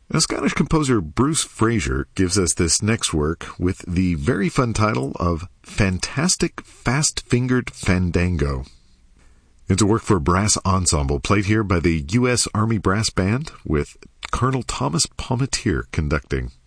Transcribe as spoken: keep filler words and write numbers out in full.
Now, Scottish composer Bruce Fraser gives us this next work with the very fun title of Fantastic Fast-Fingered Fandango. It's a work for brass ensemble played here by the U S Army Brass Band with Colonel Thomas Palmatier conducting.